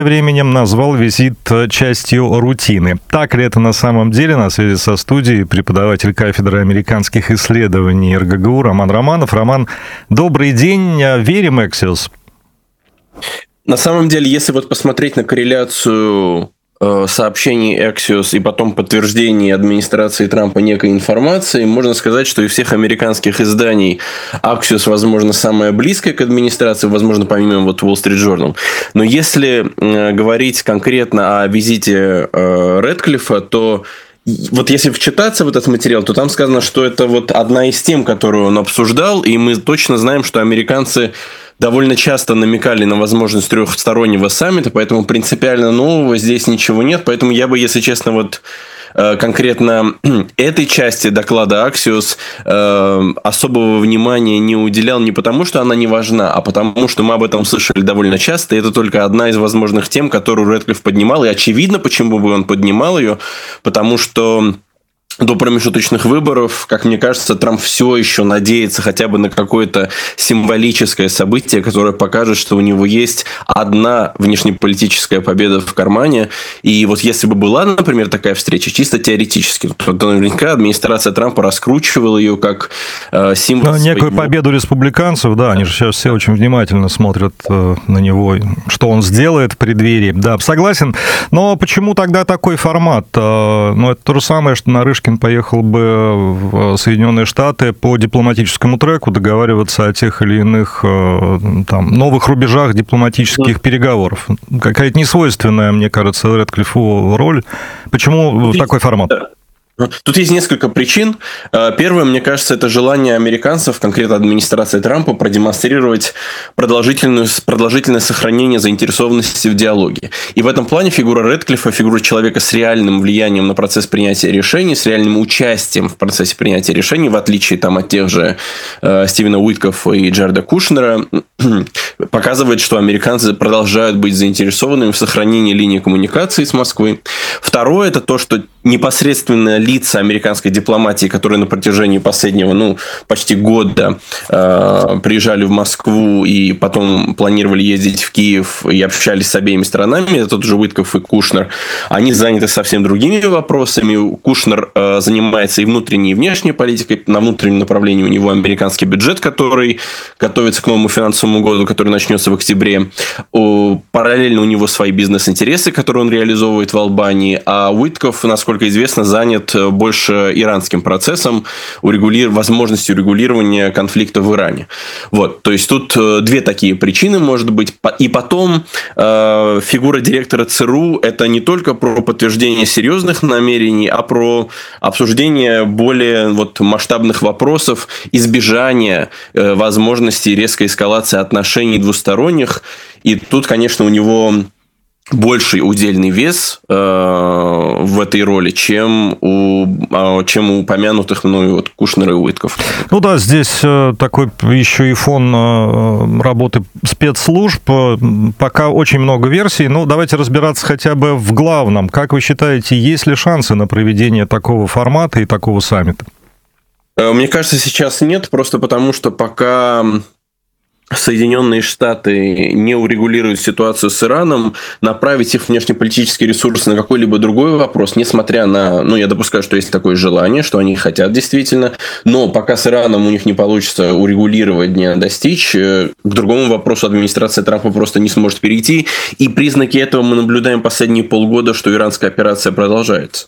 временем назвал визит частью рутины. Так ли это на самом деле? На связи со студией преподаватель кафедры американских исследований РГГУ Роман Романов. Роман, добрый день. Верим Axios? На самом деле, если вот посмотреть на корреляцию сообщений Axios и потом подтверждение администрации Трампа некой информации, можно сказать, что из всех американских изданий Axios, возможно, самое близкое к администрации, возможно, помимо вот Wall Street Journal. Но если говорить конкретно о визите Рэдклиффа, то вот если вчитаться в этот материал, то там сказано, что это вот одна из тем, которую он обсуждал, и мы точно знаем, что американцы довольно часто намекали на возможность трехстороннего саммита, поэтому принципиально нового здесь ничего нет. Поэтому я бы, если честно, вот конкретно этой части доклада Axios особого внимания не уделял не потому, что она не важна, а потому, что мы об этом слышали довольно часто. И это только одна из возможных тем, которую Рэдклифф поднимал. И очевидно, почему бы он поднимал ее, потому что до промежуточных выборов, как мне кажется, Трамп все еще надеется хотя бы на какое-то символическое событие, которое покажет, что у него есть одна внешнеполитическая победа в кармане. И вот если бы была, например, такая встреча, чисто теоретически, то наверняка администрация Трампа раскручивала ее как символ. Некую победу республиканцев, да, они же сейчас все очень внимательно смотрят на него, что он сделает в преддверии. Да, согласен. Но почему тогда такой формат? Ну, это то же самое, что Нарышкин поехал бы в Соединенные Штаты по дипломатическому треку договариваться о тех или иных там, новых рубежах дипломатических переговоров. Какая-то несвойственная, мне кажется, Рэдклиффу роль. Почему такой формат? Тут есть несколько причин. Первое, мне кажется, это желание американцев, конкретно администрации Трампа, продемонстрировать продолжительное сохранение заинтересованности в диалоге. И в этом плане фигура Рэдклиффа, фигура человека с реальным влиянием на процесс принятия решений, с реальным участием в процессе принятия решений, в отличие там, от тех же Стивена Уиткоффа и Джареда Кушнера, показывает, что американцы продолжают быть заинтересованными в сохранении линии коммуникации с Москвой. Второе, это то, что непосредственно лица американской дипломатии, которые на протяжении последнего, почти года приезжали в Москву и потом планировали ездить в Киев и общались с обеими сторонами, это тот же Уиткофф и Кушнер, они заняты совсем другими вопросами. Кушнер занимается и внутренней, и внешней политикой. На внутреннем направлении у него американский бюджет, который готовится к новому финансовому году, который начнется в октябре. Параллельно у него свои бизнес-интересы, которые он реализовывает в Албании, а Уиткофф, насколько известно, занят больше иранским процессом, возможностью регулирования конфликта в Иране. Вот, то есть тут две такие причины, может быть. И потом фигура директора ЦРУ – это не только про подтверждение серьезных намерений, а про обсуждение более масштабных вопросов, избежания возможности резкой эскалации отношений двусторонних. И тут, конечно, у него больший удельный вес в этой роли, чем у упомянутых мною Кушнера и Уиткофф. Ну да, здесь такой еще и фон работы спецслужб. Пока очень много версий, но давайте разбираться хотя бы в главном. Как вы считаете, есть ли шансы на проведение такого формата и такого саммита? Мне кажется, сейчас нет, просто потому что пока Соединенные Штаты не урегулируют ситуацию с Ираном, направить их внешнеполитические ресурсы на какой-либо другой вопрос, несмотря на, я допускаю, что есть такое желание, что они хотят действительно, но пока с Ираном у них не получится урегулировать, не достичь, к другому вопросу администрация Трампа просто не сможет перейти, и признаки этого мы наблюдаем последние полгода, что иранская операция продолжается.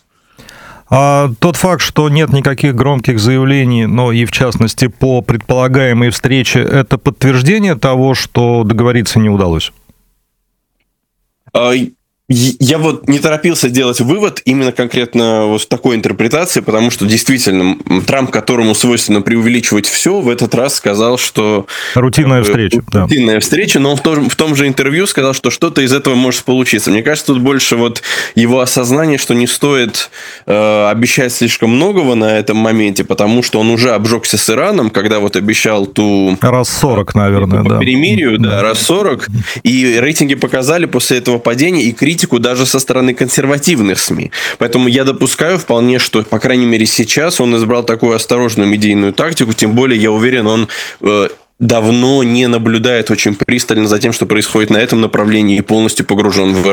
А тот факт, что нет никаких громких заявлений, но и в частности по предполагаемой встрече, это подтверждение того, что договориться не удалось? Я не торопился делать вывод именно конкретно в такой интерпретации, потому что действительно Трамп, которому свойственно преувеличивать все, в этот раз сказал, что рутинная встреча. Рутинная встреча, но он в том же интервью сказал, что что-то из этого может получиться. Мне кажется, тут больше его осознание, что не стоит обещать слишком многого на этом моменте, потому что он уже обжегся с Ираном, когда обещал ту... Раз 40, наверное, по перемирию, раз 40, и рейтинги показали после этого падения и критику даже со стороны консервативных СМИ. Поэтому я допускаю вполне, что, по крайней мере, сейчас он избрал такую осторожную медийную тактику, тем более, я уверен, он давно не наблюдает очень пристально за тем, что происходит на этом направлении, и полностью погружен в